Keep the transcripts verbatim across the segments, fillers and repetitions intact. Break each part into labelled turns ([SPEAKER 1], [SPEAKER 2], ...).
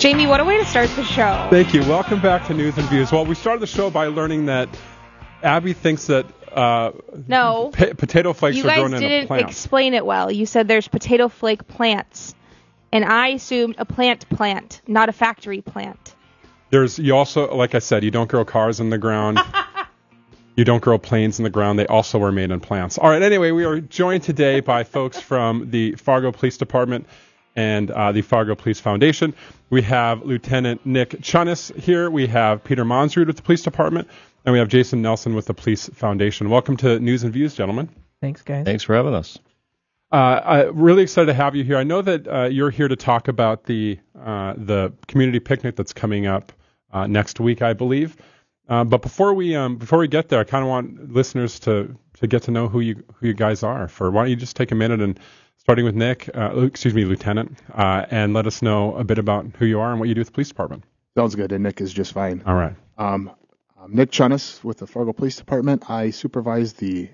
[SPEAKER 1] Jamie, what a way to start the show.
[SPEAKER 2] Thank you. Welcome back to News and Views. Well, we started the show by learning that Abby thinks that uh,
[SPEAKER 1] no,
[SPEAKER 2] pa- potato flakes
[SPEAKER 1] you
[SPEAKER 2] are
[SPEAKER 1] guys
[SPEAKER 2] grown in a
[SPEAKER 1] didn't
[SPEAKER 2] plant.
[SPEAKER 1] explain it well. You said there's potato flake plants, and I assumed a plant plant, not a factory plant.
[SPEAKER 2] There's you also, like I said, you don't grow cars in the ground. You don't grow planes in the ground. They also were made in plants. All right. Anyway, we are joined today by folks from the Fargo Police Department and uh, the Fargo Police Foundation. We have Lieutenant Nick Chunnis here. We have Peter Monsrud with the Police Department. And we have Jason Nelson with the Police Foundation. Welcome to News and Views, gentlemen.
[SPEAKER 3] Thanks, guys.
[SPEAKER 4] Thanks for having us.
[SPEAKER 2] Uh, I'm really excited to have you here. I know that uh, you're here to talk about the uh, the community picnic that's coming up uh, next week, I believe. Uh, but before we um, before we get there, I kind of want listeners to, to get to know who you who you guys are. For why don't you just take a minute and starting with Nick, uh, excuse me, Lieutenant, uh, and let us know a bit about who you are and what you do with the police department.
[SPEAKER 5] Sounds good, and Nick is just fine.
[SPEAKER 2] All right.
[SPEAKER 5] Um, I'm Nick Chunnis with the Fargo Police Department. I supervise the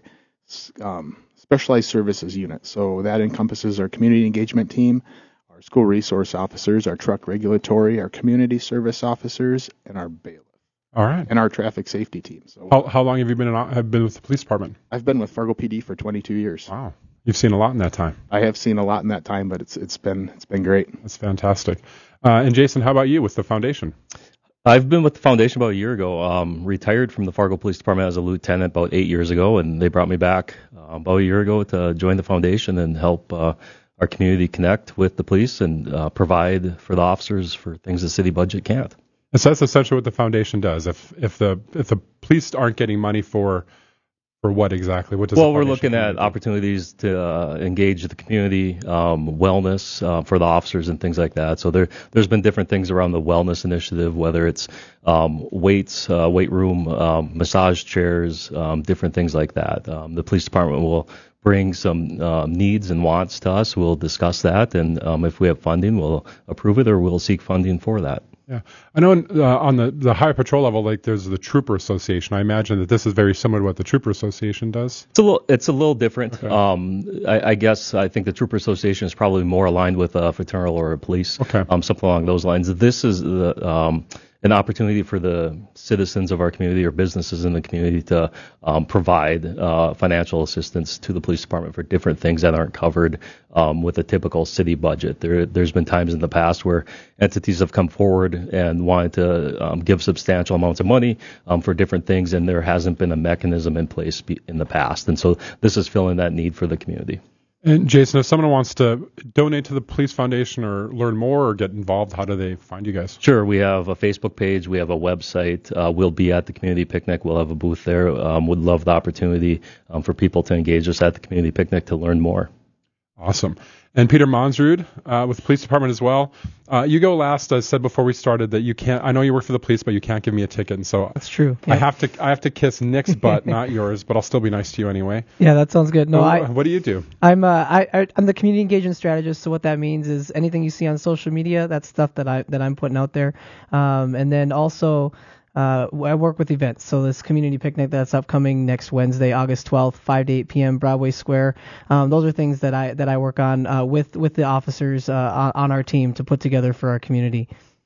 [SPEAKER 5] um, Specialized Services Unit. So that encompasses our community engagement team, our school resource officers, our truck regulatory, our community service officers, and our bailiff.
[SPEAKER 2] All right.
[SPEAKER 5] And our traffic safety team. So
[SPEAKER 2] how, how long have you been in, have been with the police department?
[SPEAKER 5] I've been with Fargo P D for twenty-two years.
[SPEAKER 2] Wow. You've seen a lot in that time.
[SPEAKER 5] I have seen a lot in that time, but it's it's been it's been great.
[SPEAKER 2] That's fantastic. Uh, and Jason, how about you with the foundation?
[SPEAKER 4] I've been with the foundation about a year ago. Um, retired from the Fargo Police Department as a lieutenant about eight years ago, and they brought me back uh, about a year ago to join the foundation and help uh, our community connect with the police and uh, provide for the officers for things the city budget can't.
[SPEAKER 2] And so that's essentially what the foundation does. If if the if the police aren't getting money for For what exactly? What does
[SPEAKER 4] well,
[SPEAKER 2] the
[SPEAKER 4] we're looking at
[SPEAKER 2] do?
[SPEAKER 4] opportunities to uh, engage the community, um, wellness uh, for the officers and things like that. So there, there's been different things around the wellness initiative, whether it's um, weights, uh, weight room, um, massage chairs, um, different things like that. Um, the police department will bring some uh, needs and wants to us. We'll discuss that, and um, if we have funding, we'll approve it or we'll seek funding for that.
[SPEAKER 2] Yeah, I know in, uh, on the, the high patrol level, like there's the Trooper Association. I imagine that this is very similar to what the Trooper Association does.
[SPEAKER 4] It's a little, it's a little different.
[SPEAKER 2] Okay.
[SPEAKER 4] Um, I, I guess I think the Trooper Association is probably more aligned with a fraternal or a police,
[SPEAKER 2] okay.
[SPEAKER 4] um, something along those lines. This is the um, an opportunity for the citizens of our community or businesses in the community to um, provide uh, financial assistance to the police department for different things that aren't covered um, with a typical city budget. There, there's been times in the past where entities have come forward and wanted to um, give substantial amounts of money um, for different things, and there hasn't been a mechanism in place be- in the past. And so this is filling that need for the community.
[SPEAKER 2] And Jason, if someone wants to donate to the Police Foundation or learn more or get involved, how do they find you guys?
[SPEAKER 4] Sure. We have a Facebook page. We have a website. Uh, we'll be at the community picnic. We'll have a booth there. Um, would love the opportunity um, for people to engage us at the community picnic to learn more.
[SPEAKER 2] Awesome. And Peter Monsrud uh, with the police department as well. Uh, you go last. I said before we started that you can't. I know you work for the police, but you can't give me a ticket, and so
[SPEAKER 3] that's true.
[SPEAKER 2] I
[SPEAKER 3] Yeah.
[SPEAKER 2] have to. I have to kiss Nick's butt, not yours. But I'll still be nice to you anyway.
[SPEAKER 3] Yeah, that sounds good. No,
[SPEAKER 2] so,
[SPEAKER 3] I.
[SPEAKER 2] What do you do?
[SPEAKER 3] I'm uh, I, I I'm the community engagement strategist. So what that means is anything you see on social media, that's stuff that I that I'm putting out there. Um, and then also. Uh, I work with events, so this community picnic that's upcoming next Wednesday, August twelfth, five to eight p.m. Broadway Square. Um, those are things that I that I work on uh, with with the officers uh, on, on our team to put together for our community.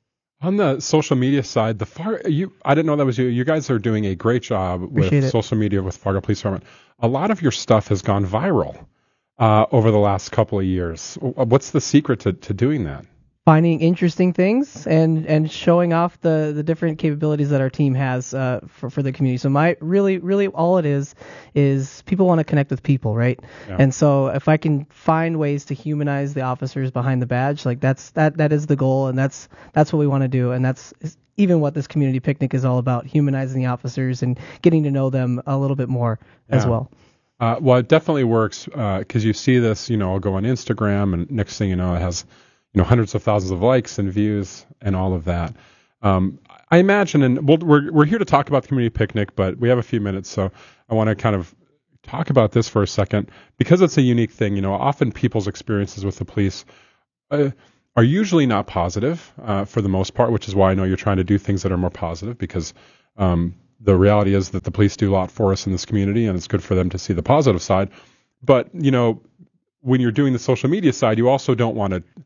[SPEAKER 2] On the social media side, the far you I didn't know that was you. You guys are doing a great job with
[SPEAKER 3] Appreciate it.
[SPEAKER 2] social media with Fargo Police Department. A lot of your stuff has gone viral uh, over the last couple of years. What's the secret to, to doing that?
[SPEAKER 3] Finding interesting things and, and showing off the, the different capabilities that our team has uh, for, for the community. So my really, really all it is is people want to connect with people, right?
[SPEAKER 2] Yeah.
[SPEAKER 3] And so if I can find ways to humanize the officers behind the badge, like that's that that is the goal, and that's that's what we want to do, and that's even what this community picnic is all about: humanizing the officers and getting to know them a little bit more
[SPEAKER 2] yeah.
[SPEAKER 3] as well.
[SPEAKER 2] Uh, well, it definitely works because uh, you see this, you know, I'll go on Instagram, and next thing you know, it has. You know, hundreds of thousands of likes and views and all of that. Um, I imagine, and we'll, we're we're here to talk about the community picnic, but we have a few minutes, so I want to kind of talk about this for a second because it's a unique thing. You know, often people's experiences with the police uh, are usually not positive uh, for the most part, which is why I know you're trying to do things that are more positive because um, the reality is that the police do a lot for us in this community, and it's good for them to see the positive side. But you know, when you're doing the social media side, you also don't want to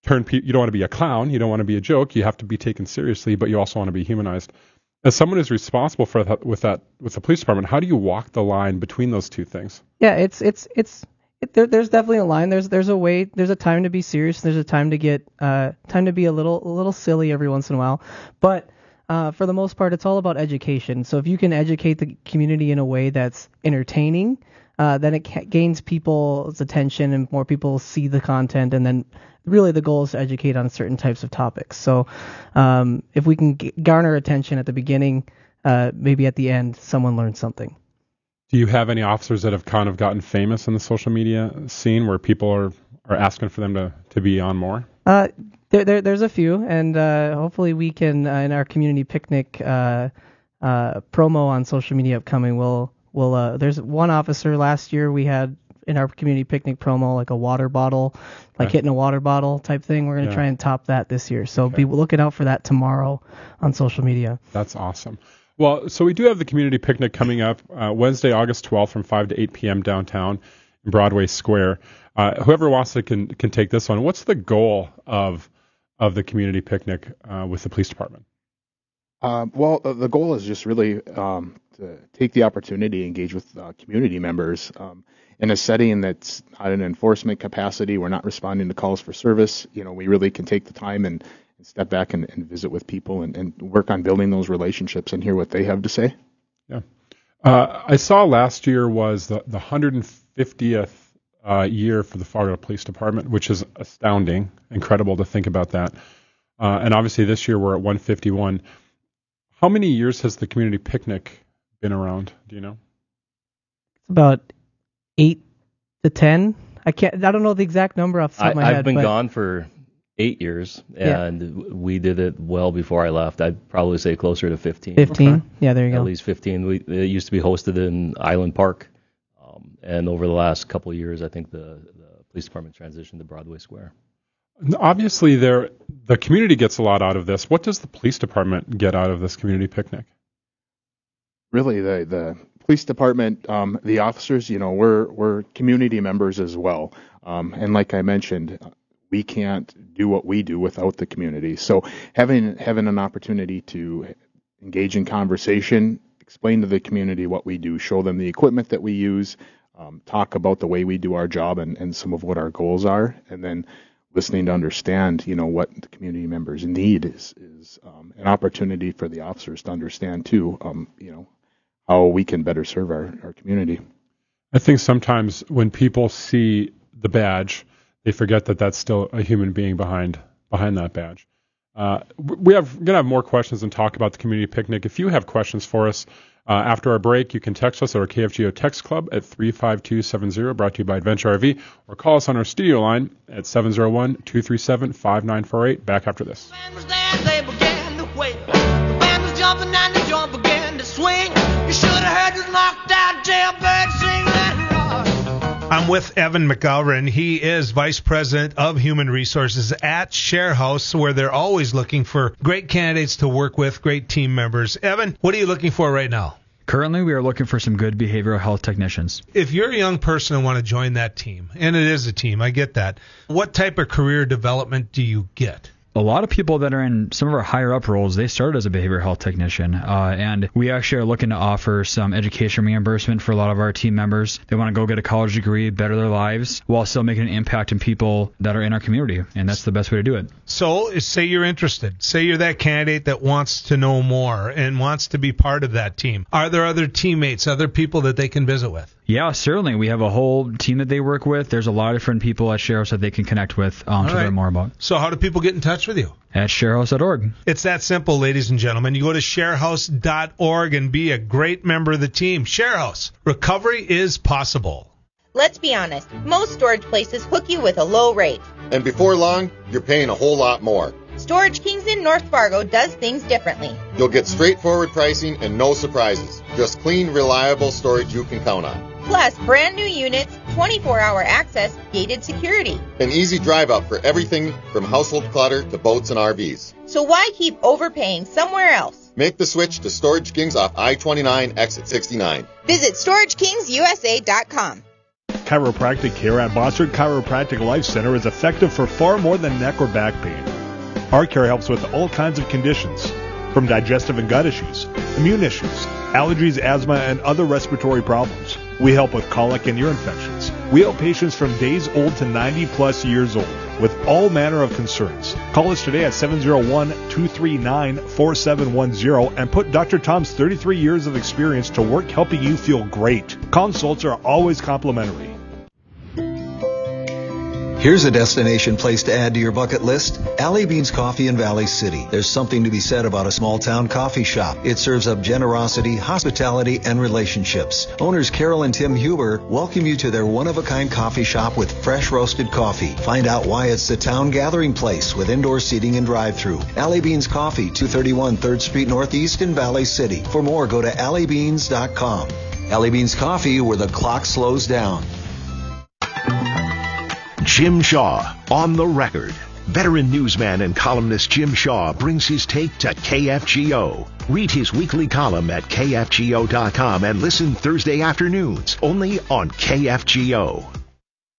[SPEAKER 2] turn pe- you don't want to be a clown, you don't want to be a joke, you have to be taken seriously, but you also want to be humanized. As someone who's responsible for that with that with the police department, how do you walk the line between those two things?
[SPEAKER 3] Yeah, it's it's it's it, there, there's definitely a line. There's there's a way. There's a time to be serious. There's a time to get uh time to be a little a little silly every once in a while. But uh, for the most part, it's all about education. So if you can educate the community in a way that's entertaining, uh, then it ca- gains people's attention and more people see the content, and then really the goal is to educate on certain types of topics. So um, if we can g- garner attention at the beginning, uh, maybe at the end someone learns something.
[SPEAKER 2] Do you have any officers that have kind of gotten famous in the social media scene where people are, are asking for them to, to be on more?
[SPEAKER 3] Uh, there, there, there's a few, and uh, hopefully we can, uh, in our community picnic uh, uh, promo on social media upcoming, we'll, we'll uh, there's one officer last year we had in our community picnic promo, like a water bottle, like
[SPEAKER 2] Okay.
[SPEAKER 3] hitting a water bottle type thing. We're going to
[SPEAKER 2] Yeah.
[SPEAKER 3] try and top that this year. So
[SPEAKER 2] Okay.
[SPEAKER 3] be looking out for that tomorrow on social media.
[SPEAKER 2] That's awesome. Well, so we do have the community picnic coming up uh, Wednesday, August twelfth from five to eight p.m. downtown in Broadway Square. Uh, whoever wants to can can take this one. What's the goal of of the community picnic uh, with the police department?
[SPEAKER 5] Um, well, the, the goal is just really um, to take the opportunity to engage with uh, community members um, in a setting that's not an enforcement capacity. We're not responding to calls for service. You know, we really can take the time and, and step back and, and visit with people and, and work on building those relationships and hear what they have to say.
[SPEAKER 2] Yeah. Uh, I saw last year was the, the one hundred fiftieth uh, year for the Fargo Police Department, which is astounding, incredible to think about that. Uh, and obviously this year we're at one fifty-one. How many years has the community picnic been around? Do you know?
[SPEAKER 3] It's about eight to ten. I can't. I don't know the exact number off the top
[SPEAKER 4] I,
[SPEAKER 3] of my
[SPEAKER 4] I've
[SPEAKER 3] head.
[SPEAKER 4] been
[SPEAKER 3] but
[SPEAKER 4] gone for eight years,
[SPEAKER 3] Yeah.
[SPEAKER 4] and we did it well before I left. I'd probably say closer to fifteen.
[SPEAKER 3] fifteen.
[SPEAKER 2] Okay.
[SPEAKER 3] Yeah, there you
[SPEAKER 4] At
[SPEAKER 3] go.
[SPEAKER 4] least fifteen. We, it used to be hosted in Island Park, um, and over the last couple of years, I think the, the police department transitioned to Broadway Square.
[SPEAKER 2] Obviously, there the community gets a lot out of this. What does the police department get out of this community picnic?
[SPEAKER 5] Really, the the police department, um, the officers, you know, we're we're community members as well. Um, and like I mentioned, we can't do what we do without the community. So having having an opportunity to engage in conversation, explain to the community what we do, show them the equipment that we use, um, talk about the way we do our job and, and some of what our goals are, and then listening to understand, you know, what the community members need is is um, an opportunity for the officers to understand too, um, you know, how we can better serve our, our community.
[SPEAKER 2] I think sometimes when people see the badge, they forget that that's still a human being behind behind that badge. Uh, we have we're gonna have more questions and talk about the community picnic. If you have questions for us uh, after our break, you can text us at our K F G O text club at three five two seven zero, brought to you by Adventure R V, or call us on our studio line at seven zero one, two three seven, five nine four eight. Back after this.
[SPEAKER 6] The band was there, they began to wait. The band was jumping and the joint began to swing. You should have heard this knocked out jailbird sing and roar.
[SPEAKER 7] I'm with Evan McGovern. He is Vice President of Human Resources at ShareHouse, where they're always looking for great candidates to work with, great team members. Evan, what are you looking for right now?
[SPEAKER 8] Currently, we are looking for some good behavioral health technicians.
[SPEAKER 7] If you're a young person and want to join that team, and it is a team, I get that, what type of career development do you get?
[SPEAKER 8] A lot of people that are in some of our higher up roles, they started as a behavioral health technician, uh, and we actually are looking to offer some education reimbursement for a lot of our team members. They want to go get a college degree, better their lives, while still making an impact in people that are in our community, and that's the best way to do it.
[SPEAKER 7] So, say you're interested. Say you're that candidate that wants to know more and wants to be part of that team. Are there other teammates, other people that they can visit with?
[SPEAKER 8] Yeah, certainly. We have a whole team that they work with. There's a lot of different people at ShareHouse that they can connect with um, to
[SPEAKER 7] right.
[SPEAKER 8] learn more about.
[SPEAKER 7] So how do people get in touch with you?
[SPEAKER 8] At sharehouse dot org.
[SPEAKER 7] It's that simple, ladies and gentlemen. You go to sharehouse dot org and be a great member of the team. ShareHouse. Recovery is possible.
[SPEAKER 9] Let's be honest, most storage places hook you with a low rate.
[SPEAKER 10] And before long, you're paying a whole lot more.
[SPEAKER 9] Storage Kings in North Fargo does things differently.
[SPEAKER 10] You'll get straightforward pricing and no surprises. Just clean, reliable storage you can count on.
[SPEAKER 9] Plus, brand new units, twenty-four hour access, gated security.
[SPEAKER 10] An easy drive up for everything from household clutter to boats and R Vs.
[SPEAKER 9] So why keep overpaying somewhere else?
[SPEAKER 10] Make the switch to Storage Kings off I twenty-nine, exit sixty-nine.
[SPEAKER 9] Visit storage kings u s a dot com.
[SPEAKER 11] Chiropractic care at Bossard Chiropractic Life Center is effective for far more than neck or back pain. Our care helps with all kinds of conditions, from digestive and gut issues, immune issues, allergies, asthma, and other respiratory problems. We help with colic and ear infections. We help patients from days old to ninety plus years old with all manner of concerns. Call us today at seven oh one, two three nine, four seven one zero and put Doctor Tom's thirty-three years of experience to work helping you feel great. Consults are always complimentary.
[SPEAKER 12] Here's a destination place to add to your bucket list. Alley Beans Coffee in Valley City. There's something to be said about a small town coffee shop. It serves up generosity, hospitality, and relationships. Owners Carol and Tim Huber welcome you to their one-of-a-kind coffee shop with fresh roasted coffee. Find out why it's the town gathering place with indoor seating and drive-thru. Alley Beans Coffee, two thirty-one third Street Northeast in Valley City. For more, go to alley beans dot com. Alley Beans Coffee, where the clock slows down.
[SPEAKER 13] Jim Shaw on the record. Veteran newsman and columnist Jim Shaw brings his take to K F G O. Read his weekly column at K F G O dot com and listen Thursday afternoons only on K F G O.